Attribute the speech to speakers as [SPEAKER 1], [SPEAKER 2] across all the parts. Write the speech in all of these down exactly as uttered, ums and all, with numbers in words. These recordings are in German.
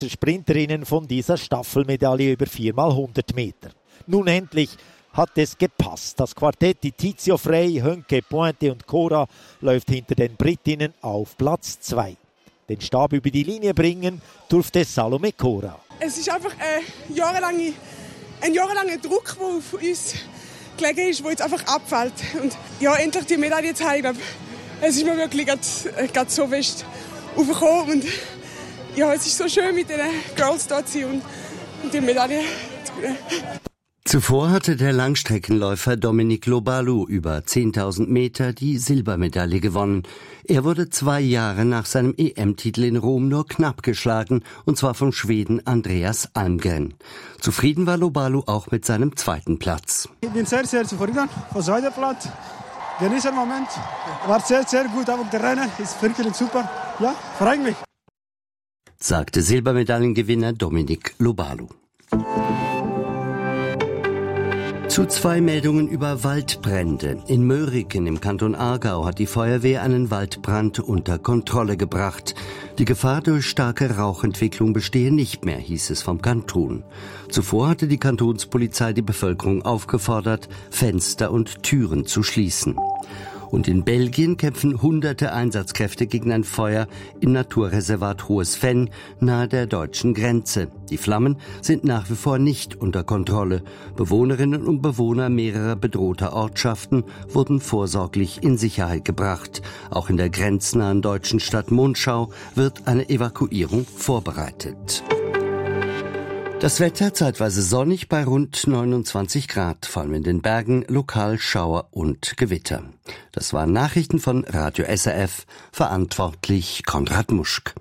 [SPEAKER 1] Sprinterinnen von dieser Staffelmedaille über vier mal hundert Meter. Nun endlich hat es gepasst. Das Quartett, die Tizio Frey, Hönke, Pointe und Cora, läuft hinter den Britinnen auf Platz zwei. Den Stab über die Linie bringen durfte Salome Cora.
[SPEAKER 2] Es ist einfach ein jahrelange, ein jahrelanger Druck, der auf uns gelegen ist, der jetzt einfach abfällt. Und ja, endlich die Medaille zu haben, ich glaube, es ist mir wirklich gerade so fest aufgekommen. Und ja, es ist so schön, mit den Girls da zu sein und, und die Medaille zu gewinnen.
[SPEAKER 3] Zuvor hatte der Langstreckenläufer Dominic Lobalu über zehntausend Meter die Silbermedaille gewonnen. Er wurde zwei Jahre nach seinem E M-Titel in Rom nur knapp geschlagen, und zwar vom Schweden Andreas Almgren. Zufrieden war Lobalu auch mit seinem zweiten Platz.
[SPEAKER 4] Ich bin sehr, sehr zufrieden vom zweiten Platz. Genießer Moment. War sehr, sehr gut, aber der Rennen ist wirklich super. Ja, freut mich.
[SPEAKER 3] Sagte Silbermedaillengewinner Dominic Lobalu. Zu zwei Meldungen über Waldbrände. In Möhriken im Kanton Aargau hat die Feuerwehr einen Waldbrand unter Kontrolle gebracht. Die Gefahr durch starke Rauchentwicklung bestehe nicht mehr, hieß es vom Kanton. Zuvor hatte die Kantonspolizei die Bevölkerung aufgefordert, Fenster und Türen zu schließen. Und in Belgien kämpfen hunderte Einsatzkräfte gegen ein Feuer im Naturreservat Hohes Venn nahe der deutschen Grenze. Die Flammen sind nach wie vor nicht unter Kontrolle. Bewohnerinnen und Bewohner mehrerer bedrohter Ortschaften wurden vorsorglich in Sicherheit gebracht. Auch in der grenznahen deutschen Stadt Monschau wird eine Evakuierung vorbereitet. Das Wetter zeitweise sonnig bei rund neunundzwanzig Grad, vor allem in den Bergen, lokal Schauer und Gewitter. Das waren Nachrichten von Radio S R F, verantwortlich Konrad Muschk.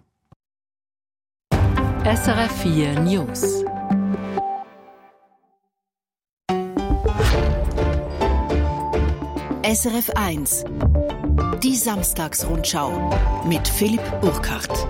[SPEAKER 5] S R F vier News. S R F eins. Die Samstagsrundschau mit Philipp Burkhardt.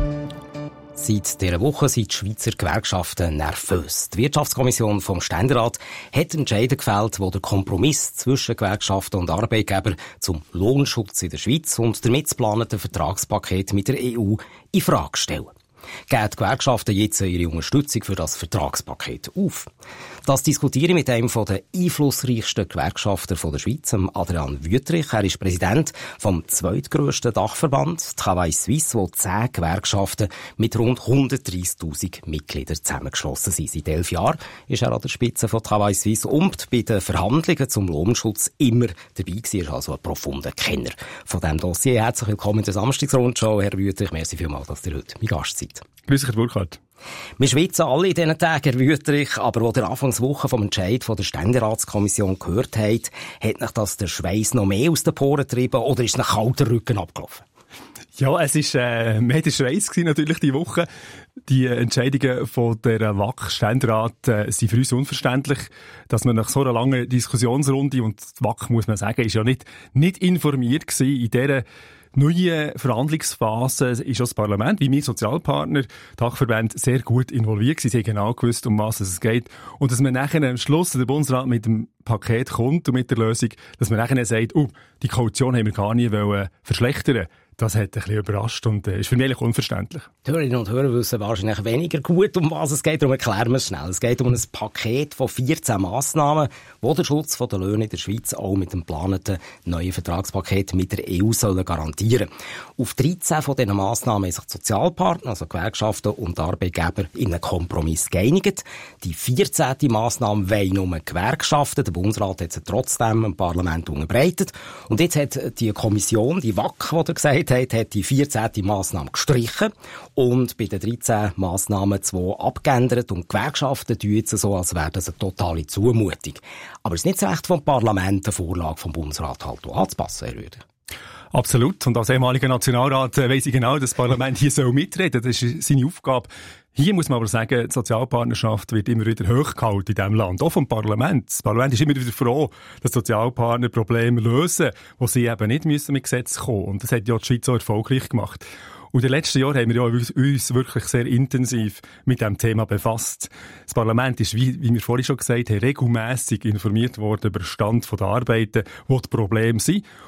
[SPEAKER 6] Seit dieser Woche sind die Schweizer Gewerkschaften nervös. Die Wirtschaftskommission vom Ständerat hat Entscheide gefällt, die den Kompromiss zwischen Gewerkschaften und Arbeitgebern zum Lohnschutz in der Schweiz und damit das geplante Vertragspaket mit der E U in Frage stellen. Geben die Gewerkschaften jetzt ihre Unterstützung für das Vertragspaket auf? Das diskutiere ich mit einem der einflussreichsten Gewerkschafter der Schweiz, Adrian Wüthrich. Er ist Präsident vom zweitgrössten Dachverband, Travail Suisse, wo zehn Gewerkschaften mit rund hundertdreissigtausend Mitgliedern zusammengeschlossen sind. Seit elf Jahren ist er an der Spitze von Travail Suisse und bei den Verhandlungen zum Lohnschutz immer dabei gewesen. Er ist also ein profunder Kenner von diesem Dossier. Herzlich willkommen in der Samstagsrundschau, Herr Wüthrich. Merci vielmals, dass ihr heute mein Gast seid.
[SPEAKER 7] Grüß dich, Herr Burkhardt.
[SPEAKER 6] Wir schwitzen alle in diesen Tagen, Herr Wüthrich, aber wo der Anfangswoche vom Entscheid von der Ständeratskommission gehört hat, hat nach das der Schweiß noch mehr aus den Poren getrieben oder ist nach kalter Rücken abgelaufen?
[SPEAKER 7] Ja, es ist äh, mehr der Schweiß gewesen, natürlich die Woche. Die Entscheidungen von der W A C-Ständerat äh, sind für uns unverständlich, dass man nach so einer langen Diskussionsrunde, und die W A C, muss man sagen, ist ja nicht, nicht informiert gewesen in dieser neue Verhandlungsphase ist auch das Parlament, wie wir Sozialpartner, Dachverbände, sehr gut involviert gewesen. Sie haben genau gewusst, um was es geht. Und dass man nachher am Schluss der Bundesrat mit dem Paket kommt und mit der Lösung, dass man nachher sagt, oh, die Kaution haben wir gar nie wollen verschlechtern. Das hat ein bisschen überrascht und äh, ist für mich eigentlich unverständlich.
[SPEAKER 6] Die Hörerinnen und Hörer wissen wahrscheinlich weniger gut, um was es geht. Darum erklären wir es schnell. Es geht um ein Paket von vierzehn Massnahmen, die den Schutz der Löhne in der Schweiz auch mit dem geplanten neuen Vertragspaket mit der E U sollen garantieren. Auf dreizehn von diesen Massnahmen haben sich die Sozialpartner, also Gewerkschaften und Arbeitgeber, in einen Kompromiss geeinigt. Die vierzehnte Massnahme wollen nur Gewerkschaften. Der Bundesrat hat sie trotzdem im Parlament unterbreitet. Und jetzt hat die Kommission, die W A C, die gesagt hat, hat die vierzehnte Massnahme gestrichen und bei den dreizehn Massnahmen zwei abgeändert und die Gewerkschaften tun jetzt so, als wäre das eine totale Zumutung. Aber es ist nicht so recht vom Parlament eine Vorlage vom Bundesrat halt anzupassen, Herr Rüder.
[SPEAKER 7] Absolut. Und als ehemaliger Nationalrat äh, weiss ich genau, dass das Parlament hier soll mitreden. Das ist seine Aufgabe. Hier muss man aber sagen, die Sozialpartnerschaft wird immer wieder hochgehalten in diesem Land, auch vom Parlament. Das Parlament ist immer wieder froh, dass Sozialpartner Probleme lösen, wo sie eben nicht müssen mit Gesetz kommen. Und das hat ja die Schweiz auch erfolgreich gemacht. Und in den letzten Jahren haben wir ja uns, uns wirklich sehr intensiv mit diesem Thema befasst. Das Parlament ist, wie, wie wir vorhin schon gesagt haben, regelmässig informiert worden über den Stand der Arbeiten, wo die Probleme sind.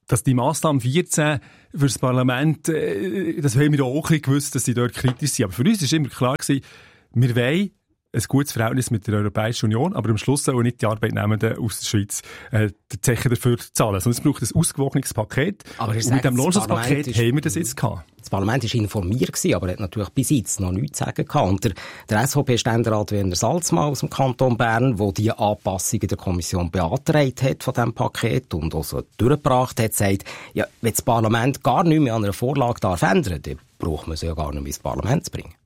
[SPEAKER 7] Dass die Massnahme vierzehn für das Parlament, äh, das haben wir auch ein bisschen gewusst, dass sie dort kritisch sind. Aber für uns war immer klar gewesen, wir wollen ein gutes Verhältnis mit der Europäischen Union, aber am Schluss sollen nicht die Arbeitnehmenden aus der Schweiz äh, die Zeche dafür zahlen. Sondern es braucht ein ausgewogenes Paket.
[SPEAKER 6] Aber
[SPEAKER 7] und mit dem Lohnschutzpaket haben wir das jetzt gehabt. Das
[SPEAKER 6] Parlament war informiert gewesen, aber hat natürlich bis jetzt noch nichts zu sagen gehabt. Und der, der S V P-Ständerat Werner Salzmann aus dem Kanton Bern, der die Anpassungen der Kommission beantragt hat von diesem Paket und auch so durchgebracht hat, sagt, ja, wenn das Parlament gar nichts mehr an einer Vorlage darf ändern, dann braucht man sie ja gar nicht mehr ins Parlament zu bringen.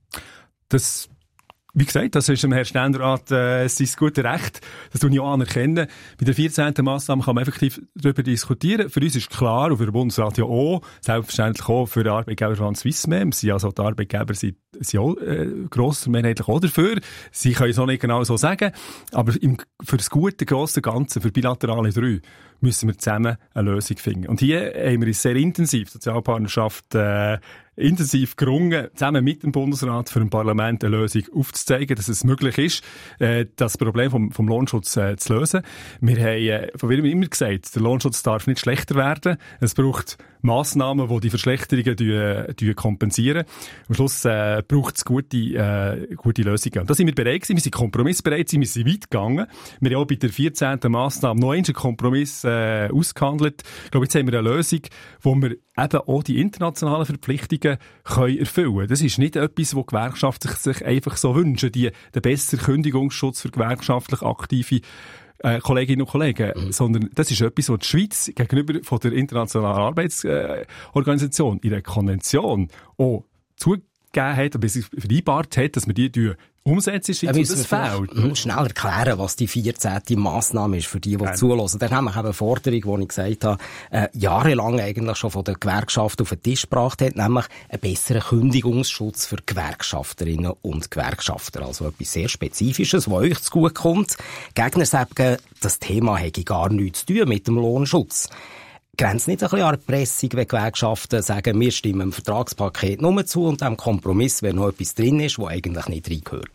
[SPEAKER 7] Das Wie gesagt, das ist dem Herrn Ständerat äh, sein gutes Recht. Das tue ich auch anerkennen. Bei der vierzehnten Massnahme kann man effektiv darüber diskutieren. Für uns ist klar, und für den Bundesrat ja auch, selbstverständlich auch für den Arbeitgeberverband Swissmem, sie also die Arbeitgeber sind, sind auch äh, grossmehrheitlich auch dafür. Sie können es auch nicht genau so sagen. Aber im, für das gute, grosse Ganze, für bilaterale drei, müssen wir zusammen eine Lösung finden. Und hier haben wir uns sehr intensiv, Sozialpartnerschaft, äh, intensiv gerungen, zusammen mit dem Bundesrat für ein Parlament eine Lösung aufzuzeigen, dass es möglich ist, äh, das Problem vom, vom Lohnschutz äh, zu lösen. Wir haben äh, von mir immer gesagt, der Lohnschutz darf nicht schlechter werden. Es braucht Massnahmen, die die Verschlechterungen die, die kompensieren. Am Schluss äh, braucht es gute, äh, gute Lösungen. Und da sind wir bereit gewesen, wir sind kompromissbereit, wir sind weit gegangen. Wir haben auch bei der vierzehnten Massnahme noch einen Kompromiss äh, ausgehandelt. Ich glaube, jetzt haben wir eine Lösung, wo wir eben auch die internationalen Verpflichtungen können erfüllen können. Das ist nicht etwas, wo Gewerkschaften sich einfach so wünschen, die, den besseren Kündigungsschutz für gewerkschaftlich aktive äh, Kolleginnen und Kollegen, mhm. sondern das ist etwas, was die Schweiz gegenüber von der Internationalen Arbeitsorganisation in der Konvention auch zugegeben hat, bis sie vereinbart hat, dass wir die umsetzen, ist jetzt ja, das fehlt.
[SPEAKER 6] Schnell erklären, was die vierzehnte Massnahme ist für die, die ja. zuhören. Da haben wir eine Forderung, die ich gesagt habe, äh, jahrelang eigentlich schon von der Gewerkschaft auf den Tisch gebracht hat, nämlich einen besseren Kündigungsschutz für Gewerkschafterinnen und Gewerkschafter. Also etwas sehr Spezifisches, was euch zu gut kommt. Gegner sagen, das Thema hätte gar nichts zu tun mit dem Lohnschutz. Grenzt nicht ein bisschen an Erpressung, wenn Gewerkschaften sagen, wir stimmen dem Vertragspaket nur zu und dem Kompromiss, wenn noch etwas drin ist, das eigentlich nicht reingehört?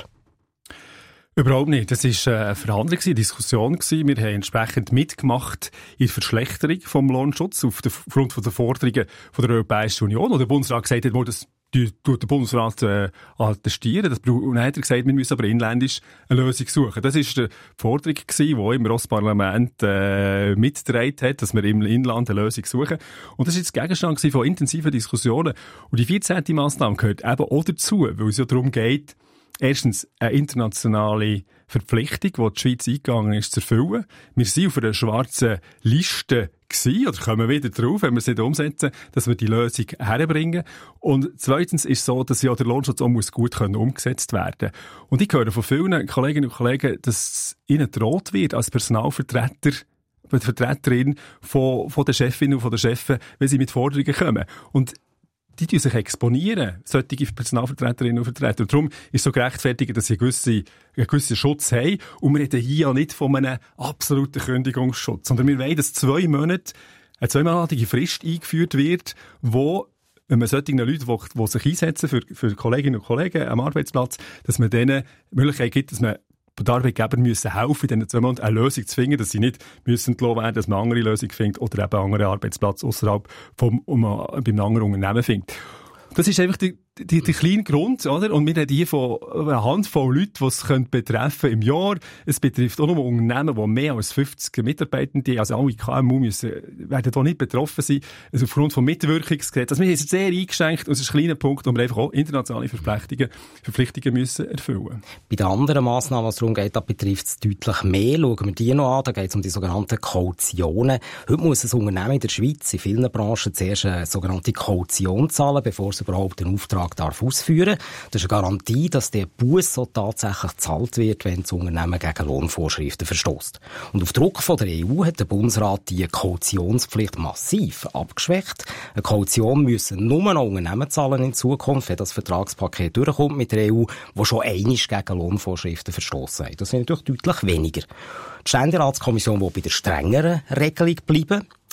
[SPEAKER 7] Überhaupt nicht. Das war eine Verhandlung, eine Diskussion. Wir haben entsprechend mitgemacht in der Verschlechterung vom Lohnschutz aufgrund der Forderungen der Europäischen Union. Und der Bundesrat gesagt hat, wo das die tut der Bundesrat äh, attestieren. Das, und dann hat er gesagt, wir müssen aber inländisch eine Lösung suchen. Das war die Forderung gewesen, die immer das Parlament äh, mitgetragen hat, dass wir im Inland eine Lösung suchen. Und das war jetzt Gegenstand von intensiven Diskussionen. Und die vierzehnte Massnahme gehört eben auch dazu, weil es ja darum geht, erstens eine internationale Verpflichtung, die die Schweiz eingegangen ist, zu erfüllen. Wir sind auf einer schwarzen Liste gewesen, oder kommen wieder drauf, wenn wir es nicht umsetzen, dass wir die Lösung herbringen. Und zweitens ist es so, dass ja der Lohnschutz auch muss gut können umgesetzt werden. Und ich höre von vielen Kolleginnen und Kollegen, dass ihnen droht wird als Personalvertreter, die Vertreterin von, von der Chefin und von der Chefin, wenn sie mit Forderungen kommen. Und die tun sich exponieren, solche Personalvertreterinnen und Vertreter. Und darum ist es so gerechtfertigt, dass sie einen gewissen, einen gewissen Schutz haben. Und wir reden hier ja nicht von einem absoluten Kündigungsschutz, sondern wir wollen, dass zwei Monate, eine zweimonatige Frist eingeführt wird, wo, wenn man solchen Leuten, die, die sich einsetzen für, für Kolleginnen und Kollegen am Arbeitsplatz, dass man denen die Möglichkeit gibt, dass man die Arbeitgeber müssen helfen, in diesen zwei Monaten eine Lösung zu finden, dass sie nicht müssen entlassen werden, dass man eine andere Lösung findet oder eben einen anderen Arbeitsplatz außerhalb vom, um, um, beim anderen Unternehmen findet. Das ist einfach die, die, die kleine Grund, oder? Und wir reden hier von einer Handvoll Leuten, die es betreffen könnte im Jahr. Es betrifft auch noch Unternehmen, die mehr als fünfzig Mitarbeitende haben. Also alle K M U müssen, werden hier nicht betroffen sein. Also aufgrund von Mitwirkungsgesetz. Also wir haben es sehr eingeschränkt. Und es ist ein kleiner Punkt, wo wir einfach auch internationale Verpflichtungen, Verpflichtungen müssen erfüllen.
[SPEAKER 6] Bei den anderen Massnahmen, was darum geht, da betrifft es deutlich mehr. Schauen wir die noch an. Da geht es um die sogenannten Kautionen. Heute muss ein Unternehmen in der Schweiz in vielen Branchen zuerst eine sogenannte Kaution zahlen, bevor es überhaupt den Auftrag darf ausführen. Das ist eine Garantie, dass der Buß so tatsächlich gezahlt wird, wenn das Unternehmen gegen Lohnvorschriften verstößt. Und auf Druck von der E U hat der Bundesrat die Kautionspflicht massiv abgeschwächt. Eine Kaution müssen nur noch Unternehmen zahlen in Zukunft, wenn das Vertragspaket durchkommt mit der E U, wo schon einmal gegen Lohnvorschriften verstoßen haben. Das sind natürlich deutlich weniger. Die Ständeratskommission will bei der strengeren Regelung bleiben.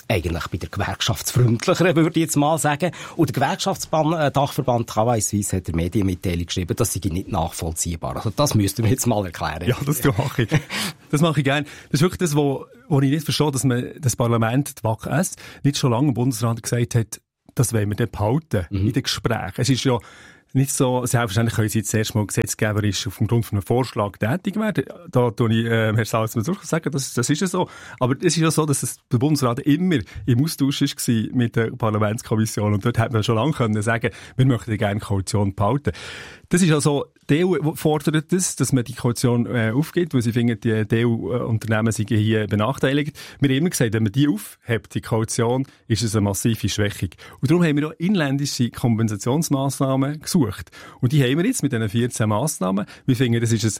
[SPEAKER 6] eigentlich bei der gewerkschaftsfreundlicheren, würde ich jetzt mal sagen. Und der Gewerkschaftsdachverband Travail Suisse hat der Medienmitteilung geschrieben, das sei nicht nachvollziehbar. Also das müssten wir jetzt mal erklären.
[SPEAKER 7] Ja, das mache ich. Das mache ich gerne. Das ist wirklich das, wo, wo ich nicht verstehe, dass man das Parlament, die W A K S, nicht schon lange im Bundesrat gesagt hat, das wollen wir dann behalten mhm. in den Gesprächen. Es ist ja nicht so, selbstverständlich können Sie jetzt erst mal gesetzgeberisch auf dem Grund von einem Vorschlag tätig werden. Da tue ich äh, Herr Salzmann durchaus sagen, das, das ist ja so. Aber es ist ja so, dass es der Bundesrat immer im Austausch war mit der Parlamentskommission. Und dort hätte man schon lange können sagen, wir möchten gerne Koalition behalten. Das ist also, die E U fordert das, dass man die Koalition äh, aufgibt, weil sie finden, die E U-Unternehmen sind hier benachteiligt. Wir haben immer gesagt, wenn man die aufhebt, die Koalition, ist es eine massive Schwächung. Und darum haben wir auch inländische Kompensationsmaßnahmen gesucht. Und die haben wir jetzt mit diesen vierzehn Massnahmen. Wir finden, das ist ein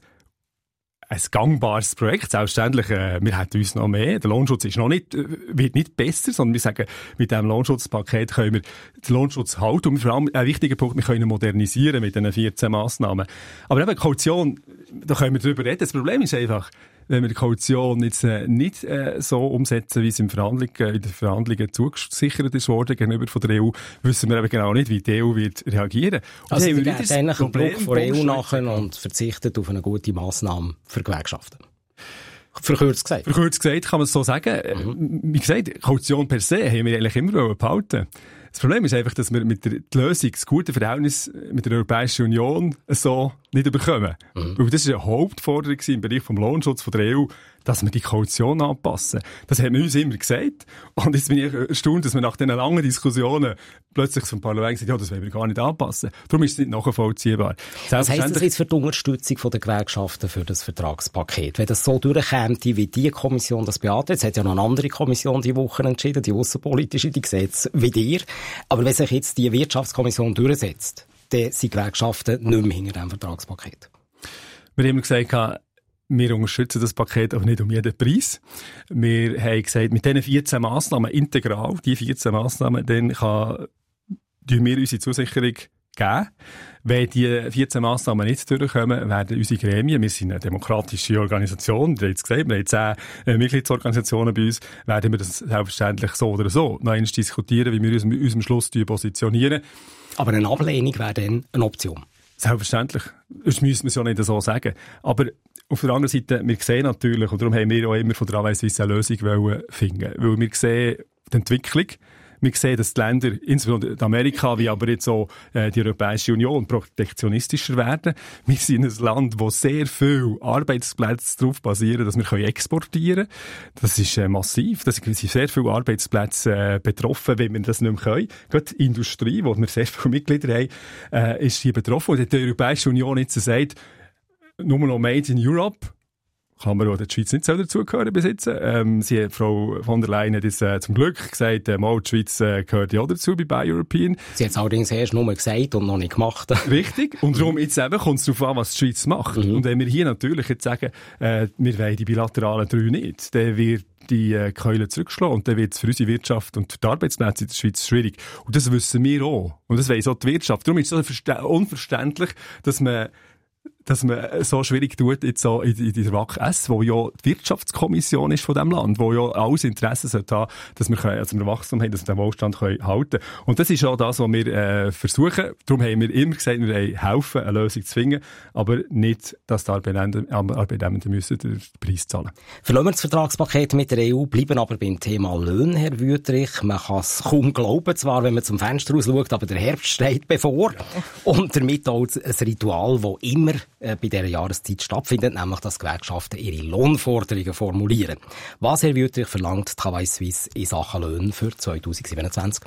[SPEAKER 7] ein gangbares Projekt. Selbstverständlich, äh, wir hätten uns noch mehr. Der Lohnschutz ist noch nicht, äh, wird nicht besser, sondern wir sagen, mit diesem Lohnschutzpaket können wir den Lohnschutz halten. Und vor allem ein wichtiger Punkt, wir können ihn modernisieren mit diesen vierzehn Massnahmen. Aber eben, Kaution, da können wir drüber reden. Das Problem ist einfach, wenn wir die Kaution jetzt äh, nicht äh, so umsetzen, wie es in, Verhandlung, äh, in den Verhandlungen zugesichert ist worden gegenüber von der E U, wissen wir eben genau nicht, wie die E U wird reagieren. Und
[SPEAKER 6] also wir geht eigentlich einen Druck von der E U nachher und verzichtet auf eine gute Massnahme für Gewerkschaften. Verkürzt gesagt.
[SPEAKER 7] Verkürzt gesagt kann man es so sagen. Mhm. Wie gesagt, Kaution per se haben wir eigentlich immer behalten. Das Problem ist einfach, dass wir mit der die Lösung, das gute Verhältnis mit der Europäischen Union so nicht bekommen. Mhm. Weil das war eine Hauptforderung im Bereich des Lohnschutz von der E U, dass wir die Kaution anpassen. Das haben wir uns immer gesagt. Und jetzt bin ich erstaunt, dass wir nach diesen langen Diskussionen plötzlich zum Parlament gesagt haben, ja, das wollen wir gar nicht anpassen. Darum ist es nicht nachvollziehbar.
[SPEAKER 6] Was heisst das jetzt für die Unterstützung der Gewerkschaften für das Vertragspaket? Wenn das so durchkäme, wie die Kommission das beantragt, es hat ja noch eine andere Kommission die Woche entschieden, die außenpolitische, die sieht es wie dir. Aber wenn sich jetzt die Wirtschaftskommission durchsetzt, dann sind Gewerkschaften nicht mehr hinter diesem Vertragspaket.
[SPEAKER 7] Wir haben gesagt, wir unterstützen das Paket aber nicht um jeden Preis. Wir haben gesagt, mit diesen vierzehn Massnahmen integral, die vierzehn Massnahmen, dann kann, tun wir unsere Zusicherung geben. Wenn die vierzehn Massnahmen nicht durchkommen, werden unsere Gremien, wir sind eine demokratische Organisation, ihr habt es gesagt, wir haben zehn äh, Mitgliedsorganisationen bei uns, werden wir das selbstverständlich so oder so noch einmal diskutieren, wie wir uns mit unserem Schluss positionieren.
[SPEAKER 6] Aber eine Ablehnung wäre dann eine Option?
[SPEAKER 7] Selbstverständlich. Das müssen wir es ja nicht so sagen. Aber auf der anderen Seite, wir sehen natürlich, und darum haben wir auch immer von der Travail Suisse eine Lösung finden. Weil wir sehen die Entwicklung. Wir sehen, dass die Länder, insbesondere Amerika, wie aber jetzt auch äh, die Europäische Union, protektionistischer werden. Wir sind ein Land, wo sehr viele Arbeitsplätze darauf basieren, dass wir können exportieren können. Das ist äh, massiv. Da sind sehr viele Arbeitsplätze äh, betroffen, wenn wir das nicht mehr können. Gerade die Industrie, wo wir sehr viele Mitglieder haben, äh, ist hier betroffen. Und die Europäische Union jetzt sagt, nur noch Made in Europe. Kann man auch der Schweiz nicht dazugehören besitzen. Ähm, sie, Frau von der Leyen hat jetzt äh, zum Glück gesagt, äh, mal, die Schweiz äh, gehört ja auch dazu bei Buy European.
[SPEAKER 6] Sie hat es allerdings erst nur gesagt und noch nicht gemacht.
[SPEAKER 7] Richtig. Und darum jetzt eben kommt es darauf an, was die Schweiz macht. Mhm. Und wenn wir hier natürlich jetzt sagen, äh, wir wollen die bilateralen drei nicht, dann wird die äh, Keule zurückschlagen und dann wird es für unsere Wirtschaft und die Arbeitsplätze in der Schweiz schwierig. Und das wissen wir auch. Und das weiss auch die Wirtschaft. Darum ist es so unverständlich, dass man dass man so schwierig tut, jetzt so in, in der W A K S, wo ja die Wirtschaftskommission ist von diesem Land, wo ja alles Interesse sollte haben, dass wir, können, also wir Wachstum haben, dass wir den Wohlstand können halten können. Und das ist auch das, was wir äh, versuchen. Darum haben wir immer gesagt, wir wollen helfen, eine Lösung zu finden, aber nicht, dass die Arbeitnehmenden, Arbeitnehmenden müssen den Preis zahlen.
[SPEAKER 6] Verlassen wir das Vertragspaket mit der E U, bleiben aber beim Thema Löhne, Herr Wüthrich. Man kann es kaum glauben, zwar, wenn man zum Fenster raus schaut, aber der Herbst steht bevor. Ja. Und damit auch ein Ritual, das immer bei dieser Jahreszeit stattfindet, nämlich dass Gewerkschaften ihre Lohnforderungen formulieren. Was, Herr Wüthrich, verlangt Travail Suisse in Sachen Löhne für zwanzig siebenundzwanzig?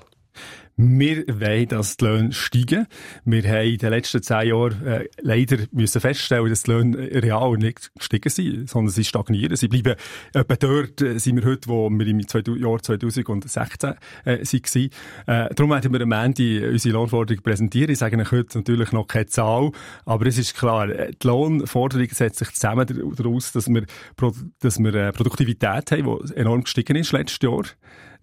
[SPEAKER 7] Wir wollen, dass die Löhne steigen. Wir haben in den letzten zehn Jahren äh, leider müssen feststellen, dass die Löhne real nicht gestiegen sind, sondern sie stagnieren. Sie bleiben etwa dort, äh, sind wir heute, wo wir im Jahr zweitausendsechzehn äh, waren. Äh, darum werden wir am Ende unsere Lohnforderung präsentieren. Ich sage Ihnen heute natürlich noch keine Zahl, aber es ist klar, die Lohnforderung setzt sich zusammen daraus, dass wir, dass wir äh, Produktivität haben, die enorm gestiegen ist letztes Jahr.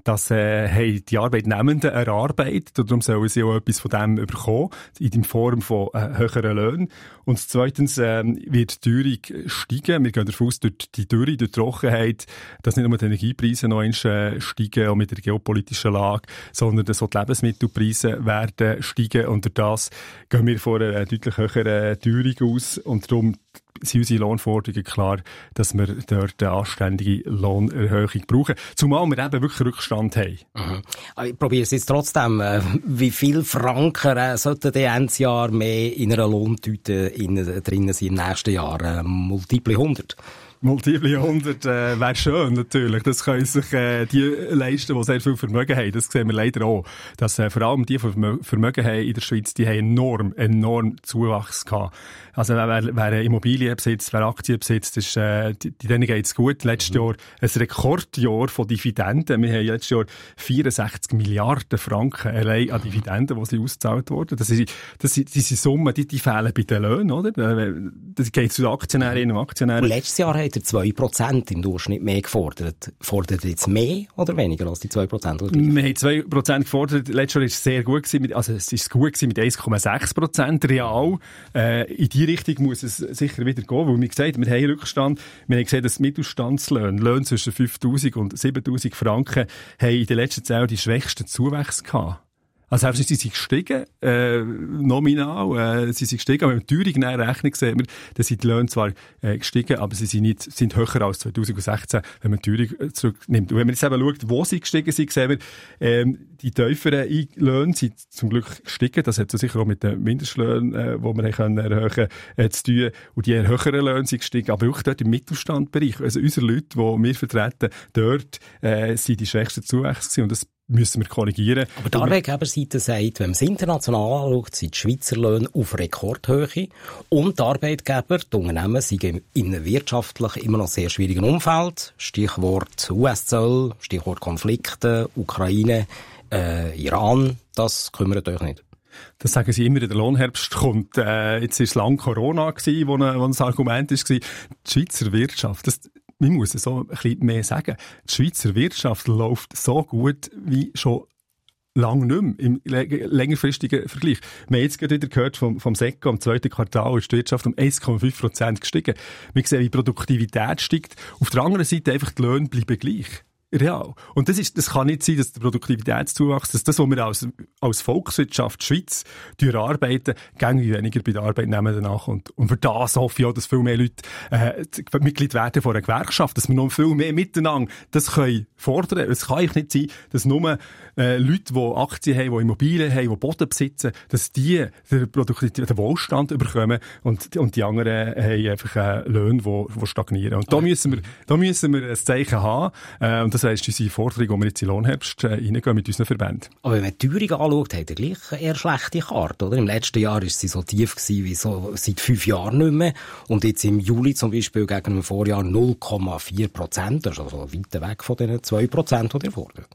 [SPEAKER 7] Das äh, haben die Arbeitnehmenden erarbeitet und darum sollen sie auch etwas von dem bekommen, in Form von äh, höheren Löhnen. Und zweitens äh, wird die Teuerung steigen. Wir gehen davon aus, durch die Dürre, durch die Trockenheit, dass nicht nur die Energiepreise noch einmal äh, steigen, auch mit der geopolitischen Lage, sondern dass auch die Lebensmittelpreise werden steigen. Und durch das gehen wir von einer deutlich höheren Teuerung aus. Und darum sind unsere Lohnforderungen klar, dass wir dort eine anständige Lohnerhöhung brauchen. Zumal wir eben wirklich Rückstand haben.
[SPEAKER 6] Mhm. Ich probiere es jetzt trotzdem. Wie viel Franken äh, sollten die Ende Jahr mehr in einer Lohntüte drin sein im nächsten Jahr? Äh, multiple hundert?
[SPEAKER 7] Multiple hundert äh, wäre schön, natürlich. Das können sich äh, die leisten, die sehr viel Vermögen haben. Das sehen wir leider auch. Dass äh, vor allem die, die Vermögen haben in der Schweiz, die haben enorm, enorm Zuwachs gehabt. Also wer, wer Immobilien besitzt, wer Aktien besitzt, ist, äh, denen geht es gut. Letztes mhm. Jahr ein Rekordjahr von Dividenden. Wir haben letztes Jahr vierundsechzig Milliarden Franken allein an Dividenden, die sie ausgezahlt wurden. Das ist, das ist, diese Summen, die, die fehlen bei den Löhnen, oder? Das geht zu den Aktionärinnen und Aktionären.
[SPEAKER 6] Und letztes Jahr hat er zwei Prozent im Durchschnitt mehr gefordert. Fordert er jetzt mehr oder weniger als die zwei Prozent?
[SPEAKER 7] Wir haben zwei Prozent gefordert. Letztes Jahr war es sehr gut gewesen, also es ist gut gewesen mit eins Komma sechs Prozent real. Äh, in die Richtung muss es sicher wieder gehen, weil wir gesagt haben, wir haben Rückstand. Wir haben gesehen, dass die Mittelstandslöhne, Löhne zwischen fünftausend und siebentausend Franken, haben in den letzten zehn Jahren die schwächsten Zuwächse gehabt. Also selbst sie sind gestiegen, äh, nominal, äh, sie sind gestiegen, aber wenn wir die Teuerung näher rechnen, sehen wir, dass sind die Löhne zwar äh, gestiegen, aber sie sind nicht, sind höher als zwanzig sechzehn, wenn man die Teuerung zurücknimmt. Und wenn man jetzt eben schaut, wo sie gestiegen sind, sehen wir, ähm, die tieferen Löhne sind zum Glück gestiegen. Das hat so sicher auch mit den Mindestlöhnen, äh, die wir können erhöhen, äh, zu tun. Und die höheren Löhne sind gestiegen, aber auch dort im Mittelstandbereich. Also unsere Leute, die wir vertreten, dort äh, sind die schwächsten Zuwächse gewesen. Und das müssen wir korrigieren.
[SPEAKER 6] Aber die Arbeitgeberseite sagt, wenn man es international anschaut, sind die Schweizer Löhne auf Rekordhöhe und die Arbeitgeber, die Unternehmen, sind in einem wirtschaftlich immer noch sehr schwierigen Umfeld. Stichwort U S-Zoll, Stichwort Konflikte, Ukraine, äh, Iran, das kümmert euch nicht.
[SPEAKER 7] Das sagen sie immer, der Lohnherbst kommt. Äh, jetzt war es lange Corona, gewesen, wo, ein, wo ein Argument war. Die Schweizer Wirtschaft, das ich muss es so ein bisschen mehr sagen. Die Schweizer Wirtschaft läuft so gut wie schon lange nicht mehr im längerfristigen Vergleich. Wir haben jetzt gerade wieder gehört vom, vom SECO, im zweiten Quartal ist die Wirtschaft um eins Komma fünf Prozent gestiegen. Wir sehen, wie die Produktivität steigt. Auf der anderen Seite einfach die Löhne bleiben gleich. Real. Und das ist, das kann nicht sein, dass der Produktivitätszuwachs, dass das, was wir als, als Volkswirtschaft Schweiz arbeiten, gängig weniger bei den Arbeitnehmern nachkommt. Und für das hoffe ich auch, dass viel mehr Leute, äh, Mitglied werden von einer Gewerkschaft, dass wir noch viel mehr miteinander das können fordern. Es kann eigentlich nicht sein, dass nur, äh, Leute, die Aktien haben, die Immobilien haben, die Boden besitzen, dass die den Produktivität, den Wohlstand überkommen und, und die anderen haben einfach, äh, Löhne, die, die stagnieren. Und da müssen wir, da müssen wir ein Zeichen haben, äh, und das heisst, unsere Forderung, die wir jetzt in den Lohnherbst äh, reingehen mit unseren Verbänden.
[SPEAKER 6] Aber wenn man die Teuerung anschaut, hat er gleich eine eher schlechte Karte, oder? Im letzten Jahr war sie so tief gewesen, wie so seit fünf Jahren nicht mehr. Und jetzt im Juli zum Beispiel gegen dem Vorjahr null Komma vier Prozent. Das ist also weit weg von den zwei Prozent, die ihr fordert.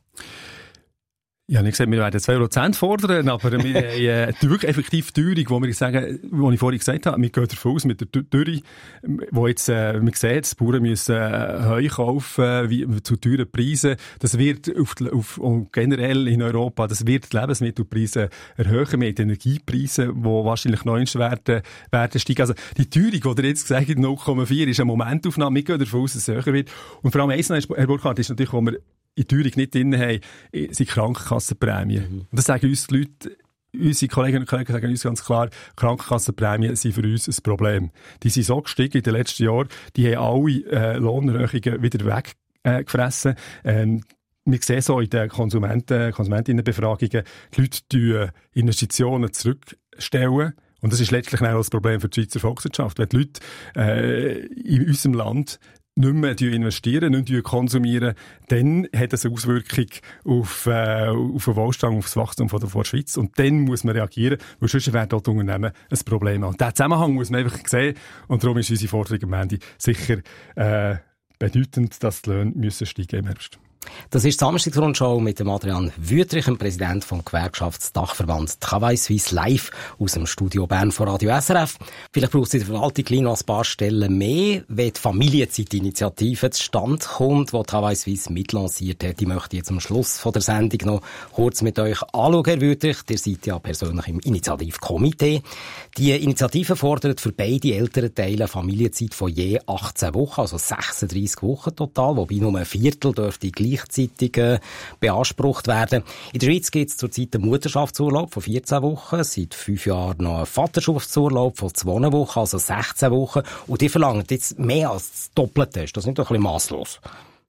[SPEAKER 7] Ich habe nicht gesagt, wir werden zwei Prozent fordern, aber wir haben äh, wirklich effektiv die Teuerung, wo wir sagen, wo ich vorhin gesagt habe, wir gehen davon aus mit der Teuerung, wo jetzt, äh, man sieht, die Bauern müssen äh, Heu kaufen, wie, zu teuren Preisen. Das wird auf, auf, und generell in Europa, das wird die Lebensmittelpreise erhöhen, mit Energiepreisen, die wahrscheinlich noch nicht werden, werden steigen. Also die Teuerung, die ihr jetzt gesagt habt, null Komma vier, ist eine Momentaufnahme. Wir gehen davon aus, dass es höher wird. Und vor allem eins noch, Herr Burkhardt, ist natürlich, wo wir in die Teuerung nicht drin haben, sind Krankenkassenprämien. Mhm. Und das sagen uns die Leute, unsere Kolleginnen und Kollegen sagen uns ganz klar, Krankenkassenprämien sind für uns ein Problem. Die sind so gestiegen in den letzten Jahren, die haben alle äh, Lohnerhöhungen wieder weggefressen. Äh, ähm, wir sehen so in den Konsumenten, Konsumentinnenbefragungen, die Leute tun Investitionen zurückstellen. Und das ist letztlich auch das Problem für die Schweizer Volkswirtschaft. Wenn die Leute äh, in unserem Land nicht mehr investieren, nicht mehr konsumieren, dann hat das eine Auswirkung auf, äh, auf den Wohlstand, auf das Wachstum von der, von der Schweiz. Und dann muss man reagieren, weil sonst werden dort Unternehmen ein Problem haben. Diesen Zusammenhang muss man einfach sehen. Und darum ist unsere Forderung am Ende sicher äh, bedeutend, dass die Löhne müssen steigen im Herbst.
[SPEAKER 6] Das ist die Samstagsrundschau mit dem Adrian Wüthrich, dem Präsident vom Gewerkschaftsdachverband Travail Suisse, live aus dem Studio Bern von Radio S R F. Vielleicht braucht es in der Verwaltung gleich noch ein paar Stellen mehr, wenn die Familienzeitinitiative zustande kommt, die Travail Suisse mitlanciert hat. Die möchte ich jetzt am Schluss von der Sendung noch kurz mit euch anschauen, Herr Wüthrich. Ihr seid ja persönlich im Initiativkomitee. Die Initiative fordert für beide Elternteile eine Familienzeit von je achtzehn Wochen, also sechsunddreissig Wochen total, wobei nur ein Viertel dürfte gleichzeitig äh, beansprucht werden. In der Schweiz gibt es zurzeit einen Mutterschaftsurlaub von vierzehn Wochen, seit fünf Jahren noch einen Vaterschaftsurlaub von zwei Wochen, also sechzehn Wochen. Und die verlangen jetzt mehr als das Doppelte. Ist das nicht doch ein bisschen masslos?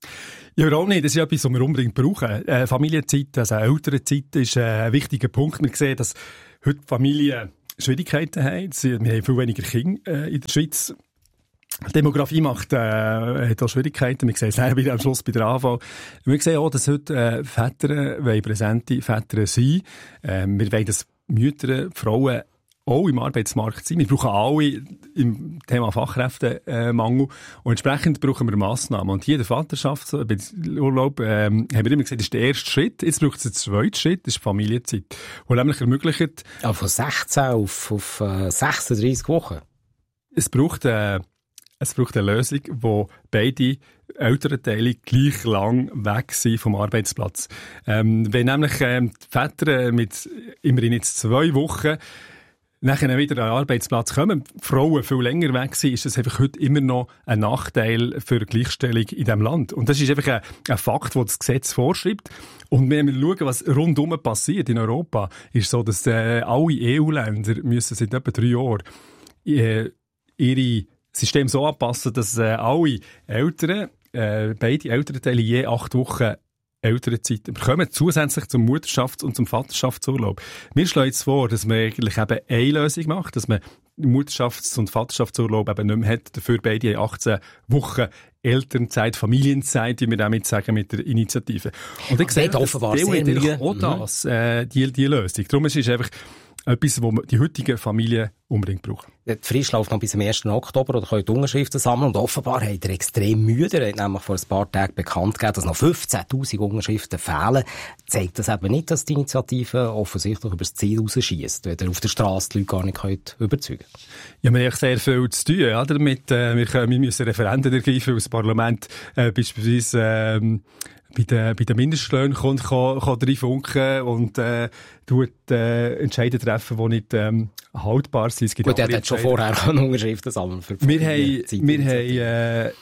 [SPEAKER 7] Ja, auch nicht. Das ist etwas, was wir unbedingt brauchen. Äh, Familienzeit, also Elternzeit, ist äh, ein wichtiger Punkt. Wir sehen, dass heute Familien Schwierigkeiten haben. Wir haben viel weniger Kinder äh, in der Schweiz. Die Demografie macht, äh, hat auch Schwierigkeiten. Wir sehen es am Schluss bei der A V. Wir sehen auch, dass heute äh, Väter wollen präsente Väter sein. Äh, wir wollen, dass Mütter, Frauen auch im Arbeitsmarkt sind. Wir brauchen alle im Thema Fachkräftemangel. Und entsprechend brauchen wir Massnahmen. Und hier der Vaterschaftsurlaub, äh, haben wir immer gesagt, das ist der erste Schritt. Jetzt braucht es einen zweiten Schritt, das ist die Familienzeit. Die nämlich ermöglicht...
[SPEAKER 6] Ja, von sechzehn auf, auf äh, sechsunddreissig Wochen.
[SPEAKER 7] Es braucht... Äh, Es braucht eine Lösung, wo beide Elternteile gleich lang weg sind vom Arbeitsplatz. Ähm, wenn nämlich ähm, die Väter mit immerhin jetzt zwei Wochen nachher wieder an den Arbeitsplatz kommen, Frauen viel länger weg sind, ist das einfach heute immer noch ein Nachteil für die Gleichstellung in diesem Land. Und das ist einfach ein, ein Fakt, den das Gesetz vorschreibt. Und wenn wir schauen, was rundum passiert in Europa, ist so, dass äh, alle E U-Länder müssen seit etwa drei Jahren äh, ihre System so anpassen, dass äh, alle Eltern, äh, beide Elternteile je acht Wochen Elternzeit bekommen, zusätzlich zum Mutterschafts- und zum Vaterschaftsurlaub. Wir schlagen jetzt vor, dass man eigentlich eben eine Lösung macht, dass man Mutterschafts- und Vaterschaftsurlaub eben nicht mehr hat, dafür beide achtzehn Wochen Elternzeit, Familienzeit, wie wir damit sagen, mit der Initiative. Und ich sehe offenbar sehr auch das, äh, die, die Lösung. Darum ist es einfach etwas, was die heutigen Familien unbedingt brauchen.
[SPEAKER 6] Die Frist läuft noch bis zum ersten Oktober oder können die Unterschriften sammeln. Und offenbar hat er extrem müde. Er hat nämlich vor ein paar Tagen bekannt gegeben, dass noch fünfzehntausend Unterschriften fehlen. Zeigt das eben nicht, dass die Initiative offensichtlich über das Ziel rausschiesst, wenn er auf der Straße die Leute gar nicht könnt überzeugen könnt.
[SPEAKER 7] Ja, wir haben sehr viel zu tun. Ja, damit, äh, wir, können, wir müssen Referenden ergreifen, aus dem Parlament äh, beispielsweise ähm, bei den, bei den Mindestlöhnen kommt, kann, kann reinfunken und äh, tut äh, Entscheide treffen, die nicht ähm, haltbar sind. Es gibt
[SPEAKER 6] Gut, er hat schon vorher Unterschriften sammeln. Für
[SPEAKER 7] wir haben, wir haben, äh,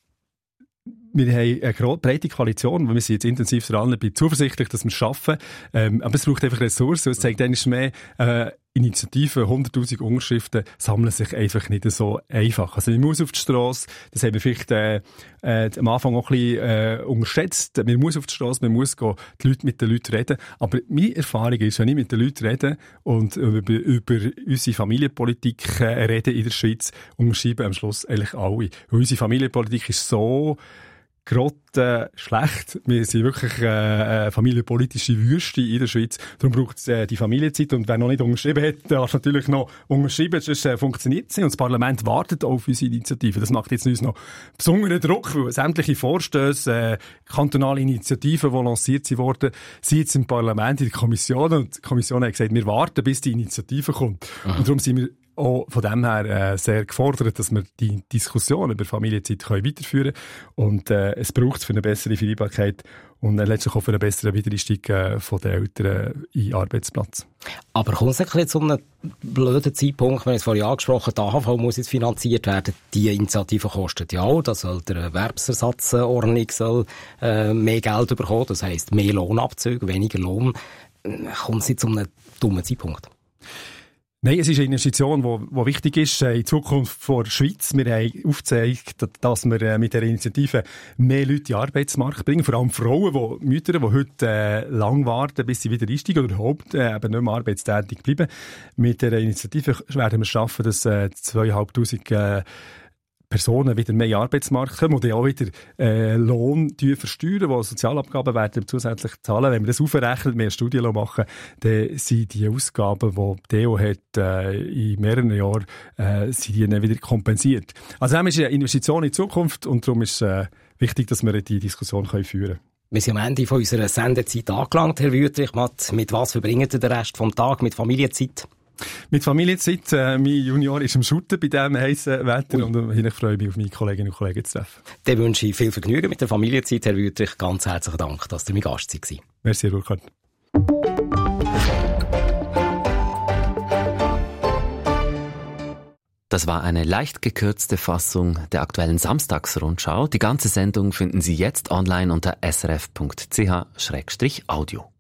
[SPEAKER 7] wir haben eine breite Koalition, wir sind jetzt intensiv dran, ich bin zuversichtlich, dass wir es schaffen. Ähm, aber es braucht einfach Ressourcen. Es zeigt eigentlich mehr, äh, Initiativen, hunderttausend Unterschriften sammeln sich einfach nicht so einfach. Also man muss auf die Strasse, das haben wir vielleicht äh, äh, am Anfang auch ein bisschen äh, unterschätzt. Man muss auf die Strasse, man muss gehen, die Leute mit den Leuten reden. Aber meine Erfahrung ist, wenn ich mit den Leuten rede und über, über unsere Familienpolitik äh, rede in der Schweiz, unterschreiben am Schluss eigentlich alle. Weil unsere Familienpolitik ist so gerade äh, schlecht. Wir sind wirklich äh, eine familienpolitische Wüste in der Schweiz. Darum braucht es äh, die Familienzeit. Und wer noch nicht unterschrieben hat, darf natürlich noch unterschreiben, sonst äh, funktioniert es nicht. Und das Parlament wartet auch auf unsere Initiative. Das macht jetzt uns noch besonderen Druck, weil sämtliche Vorstöße, äh, kantonale Initiativen, die lanciert wurden, sind jetzt im Parlament, in der Kommission. Und die Kommission hat gesagt, wir warten, bis die Initiative kommt. Aha. Und darum sind wir auch von dem her äh, sehr gefordert, dass wir die Diskussion über Familienzeit können weiterführen können. Und äh, es braucht es für eine bessere Vereinbarkeit und äh, letztlich auch für einen besseren Wiedereinstieg äh, von den Eltern in den Arbeitsplatz.
[SPEAKER 6] Aber kommt es nicht zu einem blöden Zeitpunkt, wir haben es vorhin angesprochen, die A H V muss jetzt finanziert werden, die Initiative kostet ja auch, dass soll der Erwerbsersatzordnung soll äh, mehr Geld bekommen, das heisst mehr Lohnabzüge, weniger Lohn. Kommt es nicht zu einem dummen Zeitpunkt?
[SPEAKER 7] Nein, es ist eine Investition, die, die wichtig ist in Zukunft für die Schweiz. Wir haben aufgezeigt, dass wir mit der Initiative mehr Leute in den Arbeitsmarkt bringen, vor allem Frauen, die Mütter, die heute äh, lang warten, bis sie wieder einsteigen oder überhaupt äh, eben nicht mehr arbeitstätig bleiben. Mit der Initiative werden wir es schaffen, dass äh, zweitausendfünfhundert äh, Personen wieder mehr in den Arbeitsmarkt kommen und dann auch wieder äh, Lohn versteuern, wo Sozialabgaben werden zusätzlich zahlen. Wenn wir das aufrechnen, mehr Studien machen, dann sind die Ausgaben, die die E U hat, äh, in mehreren Jahren, äh, sind die dann wieder kompensiert. Also das ist eine Investition in die Zukunft und darum ist es äh, wichtig, dass wir die Diskussion können führen können.
[SPEAKER 6] Wir sind am Ende von unserer Sendezeit angelangt, Herr Wüthrich. Mit was verbringt ihr den Rest vom Tag? Mit Familienzeit?
[SPEAKER 7] Mit Familienzeit. Äh, mein Junior ist am Shooten bei diesem heissen Wetter und ich freue mich auf meine Kolleginnen und Kollegen zu treffen.
[SPEAKER 6] Dann wünsche ich viel Vergnügen mit der Familienzeit, Herr Wüthrich. Ganz herzlichen Dank, dass ihr mein Gast war.
[SPEAKER 7] Merci, Herr Burkhardt.
[SPEAKER 8] Das war eine leicht gekürzte Fassung der aktuellen Samstagsrundschau. Die ganze Sendung finden Sie jetzt online unter s r f punkt c h slash audio.